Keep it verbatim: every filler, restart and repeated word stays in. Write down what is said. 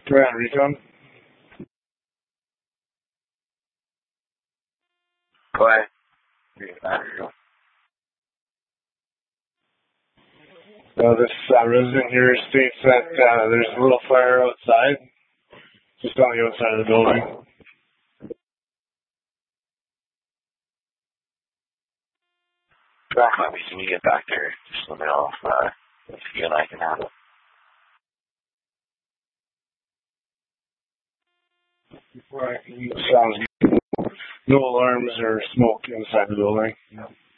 Command recon. Go ahead. Uh, this uh, resident here states that uh, there's a little fire outside, just on the outside of the building. Back on me, can you get back there? Just let me know if, uh, if you and I can handle it. Right. Sounds good. No alarms or smoke inside the building.